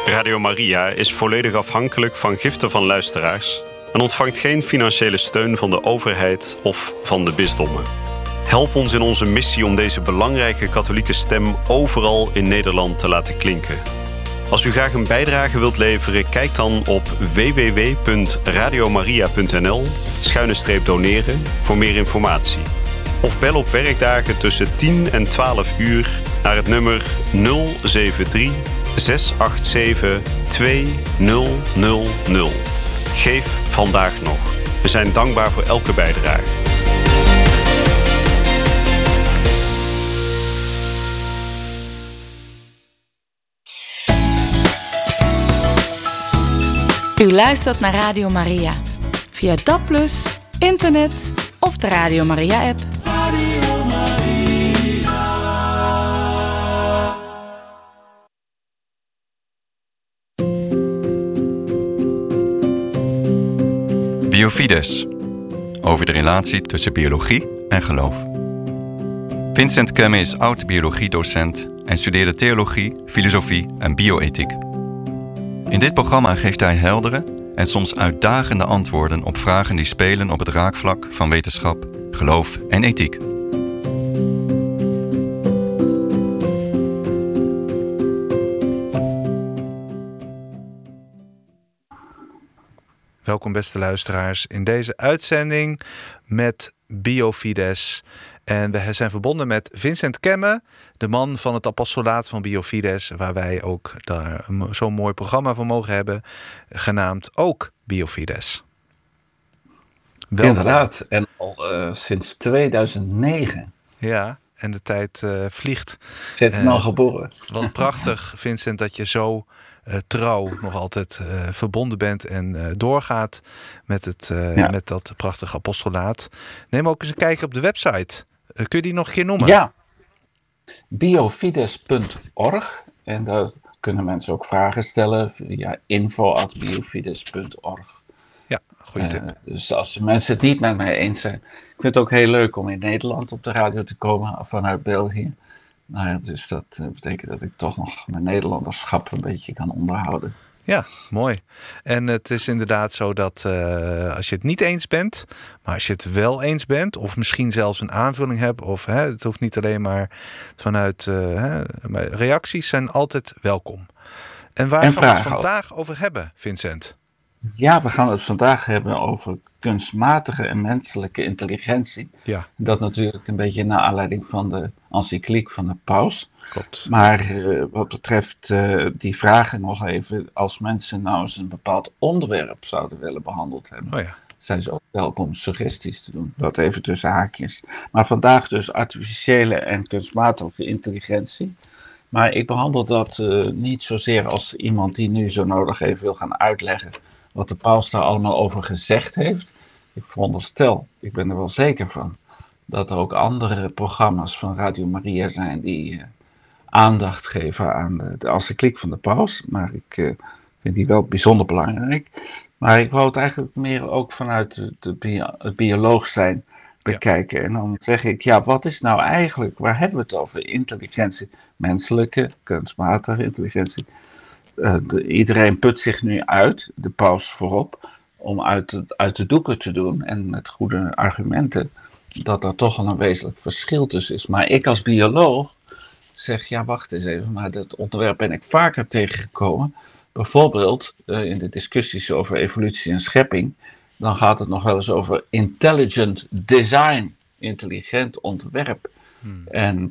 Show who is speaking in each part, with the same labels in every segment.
Speaker 1: Radio Maria is volledig afhankelijk van giften van luisteraars en ontvangt geen financiële steun van de overheid of van de bisdommen. Help ons in onze missie om deze belangrijke katholieke stem overal in Nederland te laten klinken. Als u graag een bijdrage wilt leveren, kijk dan op www.radiomaria.nl/doneren voor meer informatie. Of bel op werkdagen tussen 10 en 12 uur naar het nummer 073 687 2000. Geef vandaag nog. We zijn dankbaar voor elke bijdrage.
Speaker 2: U luistert naar Radio Maria. Via DAB+, internet of de Radio Maria-app.
Speaker 3: Radio Maria.
Speaker 4: Biofides. Over de relatie tussen biologie en geloof. Vincent Kemme is oud-biologiedocent en studeerde theologie, filosofie en bioethiek. In dit programma geeft hij heldere en soms uitdagende antwoorden op vragen die spelen op het raakvlak van wetenschap, geloof en ethiek.
Speaker 5: Welkom beste luisteraars in deze uitzending met Biofides. En we zijn verbonden met Vincent Kemme, de man van het apostolaat van Biofides, waar wij ook daar zo'n mooi programma van mogen hebben, genaamd ook Biofides.
Speaker 6: Welkom. Inderdaad, en al sinds 2009.
Speaker 5: Ja, en de tijd vliegt.
Speaker 6: Zit hem al geboren.
Speaker 5: Wat prachtig, Vincent, dat je zo trouw nog altijd verbonden bent en doorgaat met, met dat prachtige apostolaat. Neem ook eens een kijkje op de website. Kun je die nog een keer noemen?
Speaker 6: Ja, biofides.org. En daar kunnen mensen ook vragen stellen via info@biofides.org.
Speaker 5: Ja, goede tip.
Speaker 6: Dus als mensen het niet met mij eens zijn. Ik vind het ook heel leuk om in Nederland op de radio te komen vanuit België. Nou ja, dus dat betekent dat ik toch nog mijn Nederlanderschap een beetje kan onderhouden.
Speaker 5: Ja, mooi. En het is inderdaad zo dat als je het niet eens bent, maar als je het wel eens bent, of misschien zelfs een aanvulling hebt, of het hoeft niet alleen maar vanuit maar reacties zijn altijd welkom. En waar gaan we het vandaag over hebben, Vincent?
Speaker 6: Ja, we gaan het vandaag hebben over kunstmatige en menselijke intelligentie.
Speaker 5: Ja.
Speaker 6: Dat natuurlijk een beetje naar aanleiding van de encycliek van de paus.
Speaker 5: Klopt.
Speaker 6: Maar wat betreft die vragen nog even, als mensen nou eens een bepaald onderwerp zouden willen behandeld hebben, zijn ze ook welkom suggesties te doen. Dat even tussen haakjes. Maar vandaag dus artificiële en kunstmatige intelligentie. Maar ik behandel dat niet zozeer als iemand die nu zo nodig even wil gaan uitleggen wat de paus daar allemaal over gezegd heeft. Ik veronderstel, ik ben er wel zeker van, dat er ook andere programma's van Radio Maria zijn die aandacht geven aan de encycliek van de paus. Maar ik vind die wel bijzonder belangrijk. Maar ik wou het eigenlijk meer ook vanuit het bioloog zijn bekijken. Ja. En dan zeg ik, wat is nou eigenlijk, waar hebben we het over? Intelligentie, menselijke, kunstmatige intelligentie. Iedereen put zich nu uit, de paus voorop, om uit de doeken te doen en met goede argumenten, dat er toch al een wezenlijk verschil tussen is. Maar ik als bioloog zeg, wacht eens even, maar dat onderwerp ben ik vaker tegengekomen. Bijvoorbeeld in de discussies over evolutie en schepping, dan gaat het nog wel eens over intelligent design, intelligent ontwerp. En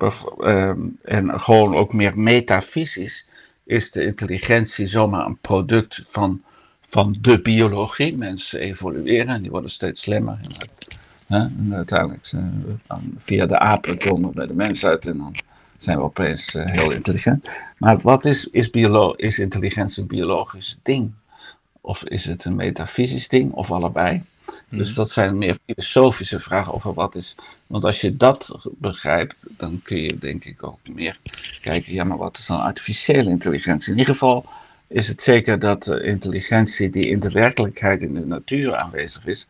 Speaker 6: gewoon ook meer metafysisch is de intelligentie zomaar een product van de biologie. Mensen evolueren en die worden steeds slimmer. En uiteindelijk via de apen komen we bij de mens uit en dan zijn we opeens heel intelligent. Maar wat is intelligentie een biologisch ding? Of is het een metafysisch ding? Of allebei? Dus dat zijn meer filosofische vragen over wat is. Want als je dat begrijpt, dan kun je denk ik ook meer kijken, maar wat is dan artificiële intelligentie? In ieder geval is het zeker dat de intelligentie die in de werkelijkheid in de natuur aanwezig is,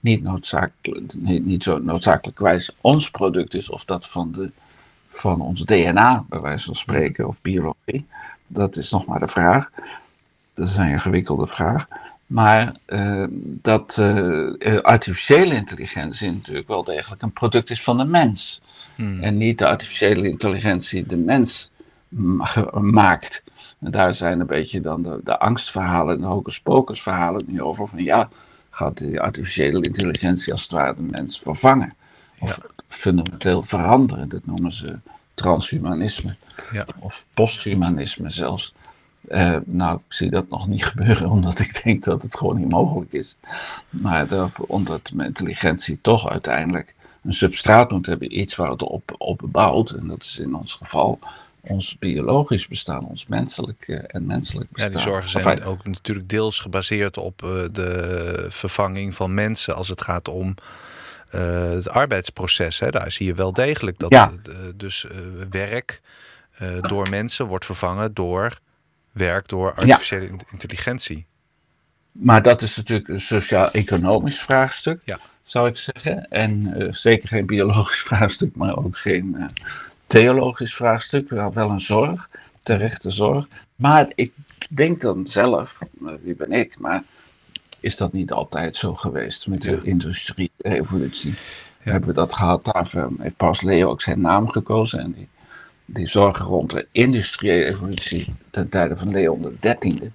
Speaker 6: niet zo noodzakelijkwijs ons product is, of dat van ons DNA, bij wijze van spreken, of biologie. Dat is nog maar de vraag. Dat is een ingewikkelde vraag. Maar dat artificiële intelligentie natuurlijk wel degelijk een product is van de mens. En niet de artificiële intelligentie de mens maakt. En daar zijn een beetje dan de angstverhalen en de hocus-pocus verhalen nu over. Van ja, gaat die artificiële intelligentie als het ware de mens vervangen? Of fundamenteel veranderen? Dat noemen ze transhumanisme. Ja. Of posthumanisme zelfs. Nou, ik zie dat nog niet gebeuren, omdat ik denk dat het gewoon niet mogelijk is. Maar omdat intelligentie toch uiteindelijk een substraat moet hebben, iets waar het op bouwt. En dat is in ons geval ons biologisch bestaan, ons menselijk bestaan.
Speaker 5: Ja, die zorgen zijn ook natuurlijk deels gebaseerd op de vervanging van mensen als het gaat om het arbeidsproces. Hè. Daar zie je wel degelijk dat werk door mensen wordt vervangen door werk door artificiële intelligentie.
Speaker 6: Maar dat is natuurlijk een sociaal-economisch vraagstuk, zou ik zeggen. En zeker geen biologisch vraagstuk, maar ook geen theologisch vraagstuk. Wel een zorg, terechte zorg. Maar ik denk dan zelf, wie ben ik, maar is dat niet altijd zo geweest met de industrierevolutie? Hebben we dat gehad? Daarvoor heeft Paus Leo ook zijn naam gekozen. En die zorgen rond de industriële evolutie ten tijde van Leon XIII.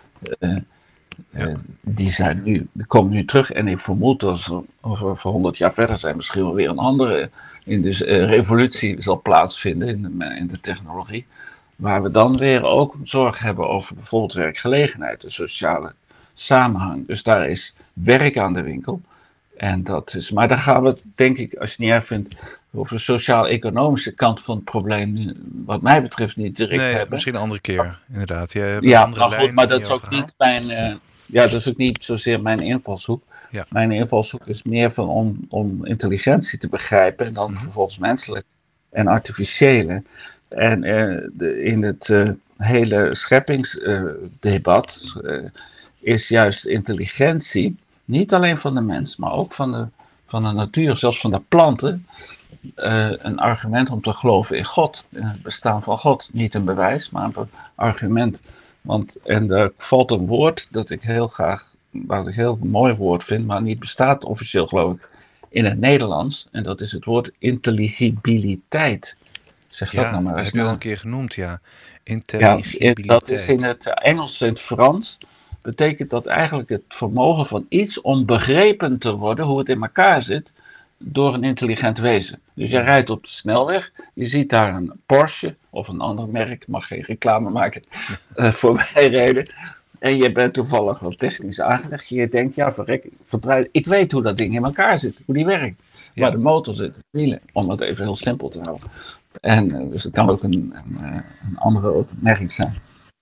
Speaker 6: Die komen nu terug. En ik vermoed dat ze over 100 jaar verder zijn misschien wel weer een andere revolutie zal plaatsvinden in de technologie. Waar we dan weer ook zorg hebben over bijvoorbeeld werkgelegenheid, de sociale samenhang. Dus daar is werk aan de winkel. En maar daar gaan we, denk ik, als je het niet erg vindt, over de sociaal-economische kant van het probleem nu, wat mij betreft, niet direct hebben.
Speaker 5: Misschien een andere keer, inderdaad.
Speaker 6: Maar dat is ook niet dat is ook niet zozeer mijn invalshoek. Ja. Mijn invalshoek is meer om intelligentie te begrijpen en dan vervolgens menselijk en artificiële. En in het hele scheppingsdebat is juist intelligentie niet alleen van de mens, maar ook van de natuur, zelfs van de planten, een argument om te geloven in God, in het bestaan van God. Niet een bewijs, maar een argument. En er valt een woord dat ik heel graag, wat ik heel mooi woord vind, maar niet bestaat officieel, geloof ik, in het Nederlands. En dat is het woord intelligibiliteit. Zeg dat nou maar eens.
Speaker 5: Dat heb je al een keer genoemd, intelligibiliteit.
Speaker 6: Ja, dat is in het Engels en het Frans. Betekent dat eigenlijk het vermogen van iets om begrepen te worden hoe het in elkaar zit door een intelligent wezen. Dus je rijdt op de snelweg, je ziet daar een Porsche of een ander merk, mag geen reclame maken, voorbij rijden. En je bent toevallig wat technisch aangelegd. Je denkt, ik weet hoe dat ding in elkaar zit, hoe die werkt. Ja. Waar de motor zit, de wielen, om het even heel simpel te houden. En dus het kan ook een andere merk zijn.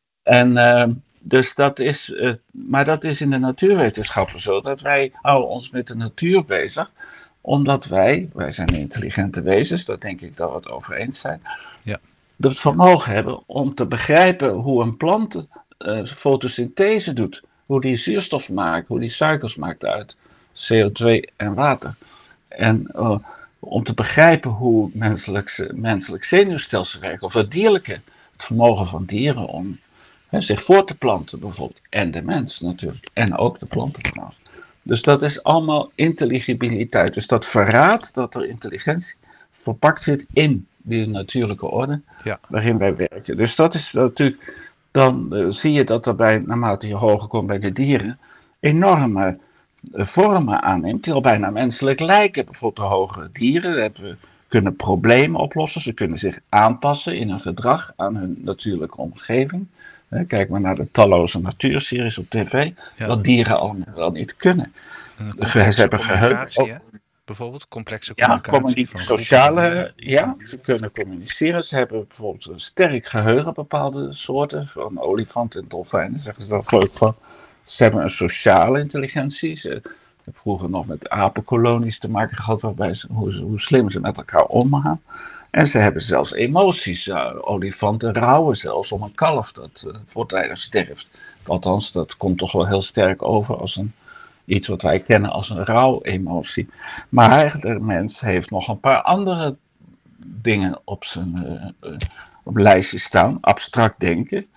Speaker 6: En dus dat is, maar dat is in de natuurwetenschappen zo, dat wij houden ons met de natuur bezig, omdat wij zijn intelligente wezens, daar denk ik dat we het over eens zijn, het vermogen hebben om te begrijpen hoe een plant fotosynthese doet, hoe die zuurstof maakt, hoe die suikers maakt uit CO2 en water. En om te begrijpen hoe menselijk zenuwstelsel werkt, of het dierlijke, het vermogen van dieren om zich voor te planten bijvoorbeeld. En de mens natuurlijk. En ook de planten trouwens. Dus dat is allemaal intelligibiliteit. Dus dat verraadt dat er intelligentie verpakt zit in die natuurlijke orde waarin wij werken. Dus dat is natuurlijk, dan zie je dat daarbij, naarmate je hoger komt bij de dieren, enorme vormen aanneemt die al bijna menselijk lijken. Bijvoorbeeld de hogere dieren kunnen problemen oplossen. Ze kunnen zich aanpassen in hun gedrag aan hun natuurlijke omgeving. Kijk maar naar de talloze natuurseries op tv. Wat dieren allemaal wel niet kunnen.
Speaker 5: Ze hebben geheugen. Bijvoorbeeld complexe communicatie.
Speaker 6: Ze kunnen communiceren. Ze hebben bijvoorbeeld een sterk geheugen, bepaalde soorten. Van olifanten en dolfijnen zeggen ze dat leuk van. Ze hebben een sociale intelligentie. Ze hebben vroeger nog met apenkolonies te maken gehad, waarbij hoe slim ze met elkaar omgaan. En ze hebben zelfs emoties. Olifanten rouwen zelfs om een kalf dat voortijdig sterft. Althans, dat komt toch wel heel sterk over als iets wat wij kennen als een rouwemotie. Maar de mens heeft nog een paar andere dingen op zijn lijstje staan. Abstract denken.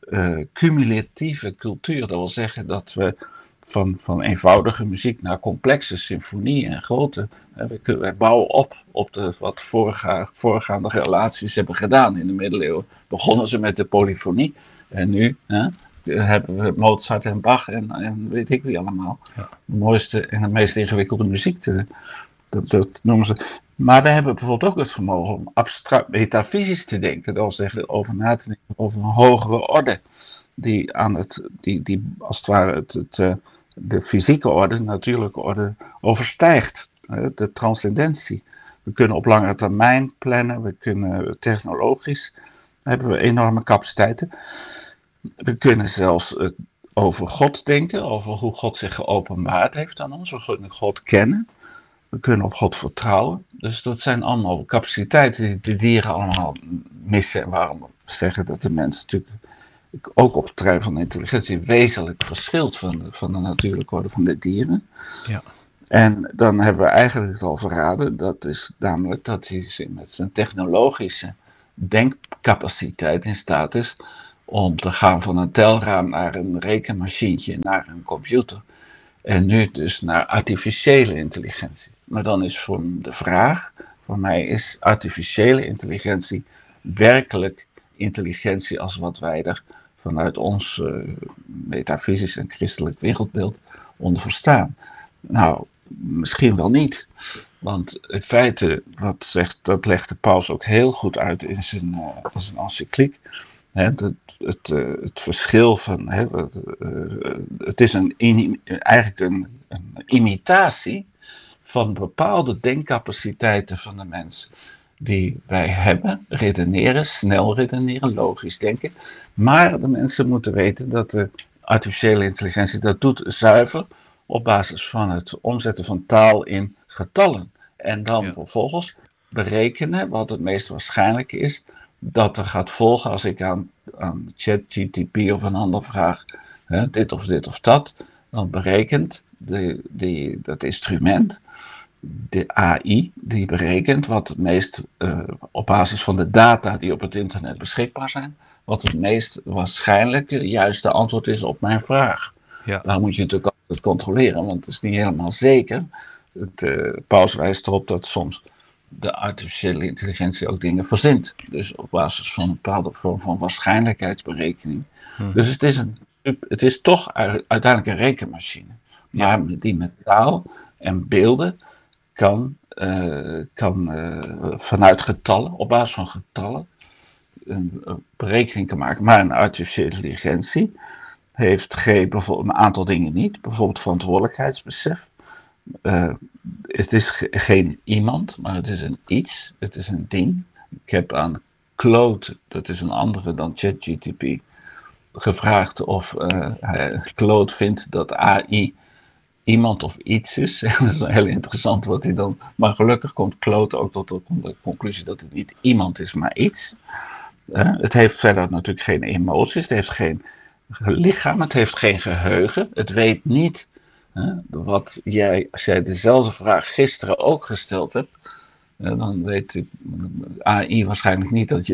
Speaker 6: cumulatieve cultuur. Dat wil zeggen dat we van eenvoudige muziek naar complexe symfonieën en grote. Wij bouwen op wat voorgaande relaties hebben gedaan in de middeleeuwen. Begonnen ze met de polyfonie en nu hebben we Mozart en Bach en weet ik wie allemaal. Ja. De mooiste en de meest ingewikkelde muziek. Dat noemen ze. Maar we hebben bijvoorbeeld ook het vermogen om abstract metafysisch te denken. Dat wil zeggen over na te denken over een hogere orde. Die als het ware de fysieke orde, de natuurlijke orde, overstijgt. De transcendentie. We kunnen op langere termijn plannen. We kunnen technologisch. Hebben we enorme capaciteiten. We kunnen zelfs over God denken. Over hoe God zich geopenbaard heeft aan ons. We kunnen God kennen. We kunnen op God vertrouwen. Dus dat zijn allemaal capaciteiten die de dieren allemaal missen. En waarom we zeggen dat de mens natuurlijk ook op het terrein van de intelligentie wezenlijk verschilt van de natuurlijke orde van de dieren. Ja. En dan hebben we eigenlijk het al verraden. Dat is namelijk dat hij met zijn technologische denkcapaciteit in staat is om te gaan van een telraam naar een rekenmachientje, naar een computer. En nu dus naar artificiële intelligentie. Maar dan is voor de vraag, voor mij is artificiële intelligentie werkelijk intelligentie als wat wij er vanuit ons metafysisch en christelijk wereldbeeld onder verstaan. Nou, misschien wel niet. Want in feite, dat legt de paus ook heel goed uit in zijn encycliek. Het verschil van. Het is eigenlijk een imitatie van bepaalde denkcapaciteiten van de mens. Die wij hebben, redeneren, snel redeneren, logisch denken. Maar de mensen moeten weten dat de artificiële intelligentie dat doet zuiver op basis van het omzetten van taal in getallen. En dan vervolgens berekenen wat het meest waarschijnlijk is dat er gaat volgen als ik aan ChatGPT of een ander vraag, dit of dat, dan berekent dat instrument, de AI, die berekent wat het meest, op basis van de data die op het internet beschikbaar zijn, wat het meest waarschijnlijke, juiste antwoord is op mijn vraag. Ja. Daar moet je natuurlijk altijd controleren, want het is niet helemaal zeker. Paus wijst erop dat soms de artificiële intelligentie ook dingen verzint. Dus op basis van een bepaalde vorm van waarschijnlijkheidsberekening. Dus het is toch uiteindelijk een rekenmachine. Maar die met taal en beelden kan vanuit getallen, op basis van getallen, een berekening kan maken. Maar een artificiële intelligentie heeft bijvoorbeeld een aantal dingen niet. Bijvoorbeeld verantwoordelijkheidsbesef. Het is geen iemand, maar het is een iets. Het is een ding. Ik heb aan Claude, dat is een andere dan ChatGPT, gevraagd of Claude vindt dat AI iemand of iets is. Dat is heel interessant wat hij dan. Maar gelukkig komt Claude ook tot de conclusie dat het niet iemand is, maar iets. Het heeft verder natuurlijk geen emoties. Het heeft geen lichaam. Het heeft geen geheugen. Het weet niet wat als jij dezelfde vraag gisteren ook gesteld hebt. Dan weet AI waarschijnlijk niet dat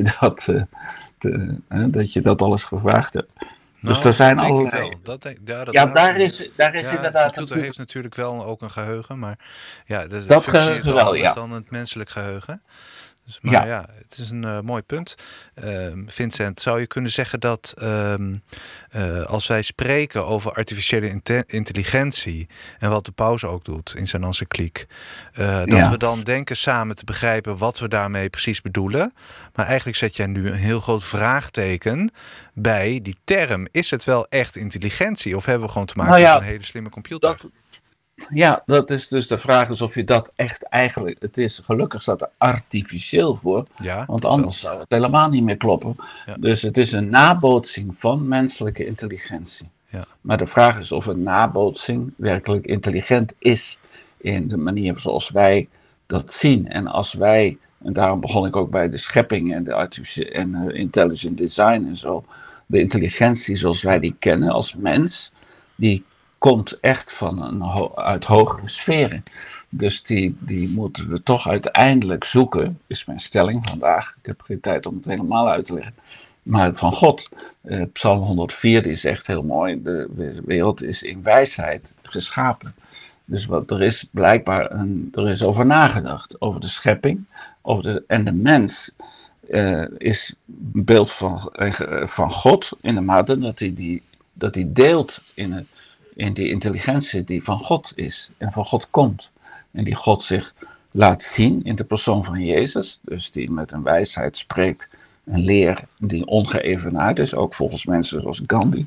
Speaker 6: je dat alles gevraagd hebt. Dus er zijn allerlei. Daar is inderdaad.
Speaker 5: De computer heeft natuurlijk wel ook een geheugen, maar
Speaker 6: dat geheugen wel,
Speaker 5: is dan het menselijk geheugen. Dus, maar het is een mooi punt. Vincent, zou je kunnen zeggen dat als wij spreken over artificiële intelligentie en wat de paus ook doet in zijn encycliek, dat we dan denken samen te begrijpen wat we daarmee precies bedoelen. Maar eigenlijk zet jij nu een heel groot vraagteken bij die term. Is het wel echt intelligentie of hebben we gewoon te maken met een hele slimme computer?
Speaker 6: Dat is dus de vraag is of je dat echt eigenlijk. Het is gelukkig staat er artificieel voor. Want anders zou het helemaal niet meer kloppen. Ja. Dus het is een nabootsing van menselijke intelligentie. Ja. Maar de vraag is of een nabootsing werkelijk intelligent is in de manier zoals wij dat zien. En als wij, en daarom begon ik ook bij de schepping en de intelligent design en zo. De intelligentie zoals wij die kennen als mens, die komt echt uit hogere sferen. Dus die moeten we toch uiteindelijk zoeken, is mijn stelling vandaag. Ik heb geen tijd om het helemaal uit te leggen. maar van God. Psalm 104 die zegt heel mooi, de wereld is in wijsheid geschapen. Dus er is blijkbaar er is over nagedacht, over de schepping. En de mens is een beeld van God in de mate dat hij deelt in die intelligentie die van God is en van God komt. En die God zich laat zien in de persoon van Jezus, dus die met een wijsheid spreekt, een leer die ongeëvenaard is, ook volgens mensen zoals Gandhi.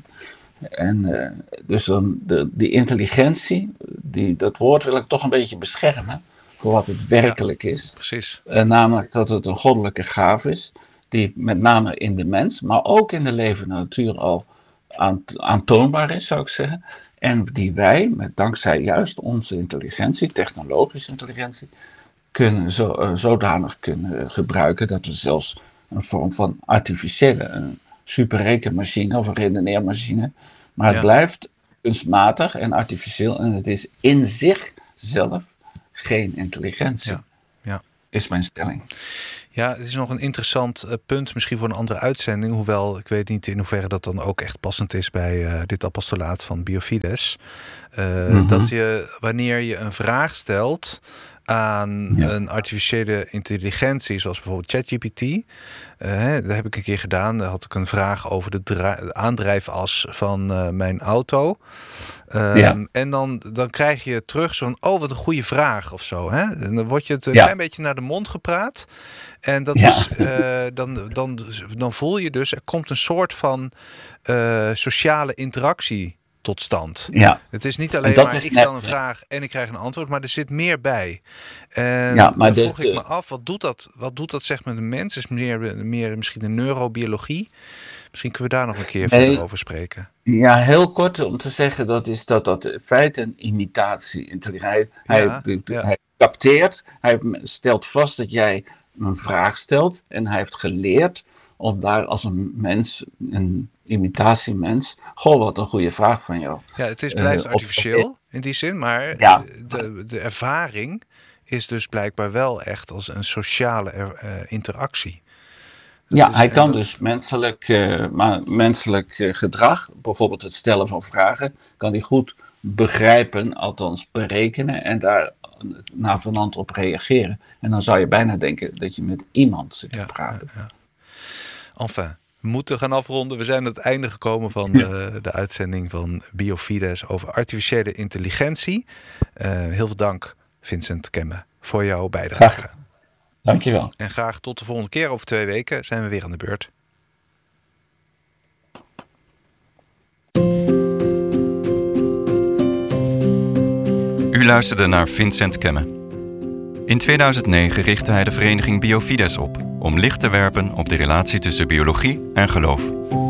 Speaker 6: En dus die intelligentie, dat woord wil ik toch een beetje beschermen voor wat het werkelijk is.
Speaker 5: Precies.
Speaker 6: Namelijk dat het een goddelijke gave is, die met name in de mens, maar ook in de levende natuur al aantoonbaar is, zou ik zeggen. En die wij, dankzij juist onze intelligentie, technologische intelligentie, zodanig kunnen gebruiken dat we zelfs een vorm van artificiële, een superrekenmachine of een redeneermachine, maar het blijft kunstmatig en artificieel en het is in zichzelf geen intelligentie, is mijn stelling.
Speaker 5: Ja, het is nog een interessant punt, misschien voor een andere uitzending, hoewel ik weet niet in hoeverre dat dan ook echt passend is bij dit apostolaat van Biofides. Dat je, wanneer je een vraag stelt aan een artificiële intelligentie, zoals bijvoorbeeld ChatGPT. Dat heb ik een keer gedaan. Daar had ik een vraag over de aandrijfas van mijn auto. En dan krijg je terug zo'n, wat een goede vraag of zo. Hè? En dan word je het een klein beetje naar de mond gepraat. En dat is, dan voel je dus, er komt een soort van sociale interactie tot stand. Ja. Het is niet alleen maar, ik stel een vraag en ik krijg een antwoord, maar er zit meer bij. En dan vroeg ik me af, wat doet dat zeg met een mens? Is meer misschien de neurobiologie? Misschien kunnen we daar nog een keer verder over spreken.
Speaker 6: Ja, heel kort om te zeggen, dat in feite een imitatie. Hij capteert, hij stelt vast dat jij een vraag stelt en hij heeft geleerd om daar als een mens, een imitatiemens, wat een goede vraag van jou.
Speaker 5: Ja, het blijft artificieel in die zin, maar de ervaring is dus blijkbaar wel echt als een sociale interactie.
Speaker 6: Hij kan dus menselijk gedrag, bijvoorbeeld het stellen van vragen, kan hij goed begrijpen, althans berekenen en daar navenant op reageren. En dan zou je bijna denken dat je met iemand zit te praten.
Speaker 5: Enfin, we moeten gaan afronden. We zijn aan het einde gekomen van de uitzending van Biofides over artificiële intelligentie. Heel veel dank, Vincent Kemme, voor jouw bijdrage.
Speaker 6: Dankjewel.
Speaker 5: En graag tot de volgende keer. Over 2 weken zijn we weer aan de beurt.
Speaker 4: U luisterde naar Vincent Kemme. In 2009 richtte hij de vereniging Biofides op om licht te werpen op de relatie tussen biologie en geloof.